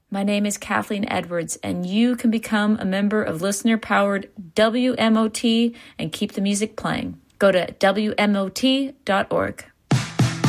My name is Kathleen Edwards, and you can become a member of listener-powered WMOT and keep the music playing. Go to WMOT.org.